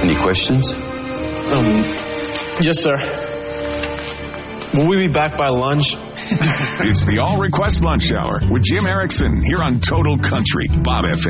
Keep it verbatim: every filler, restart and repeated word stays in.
Any questions? Um, yes, sir. Will we be back by lunch? It's the All Request Lunch Hour with Jim Erickson here on Total Country, Bob F M.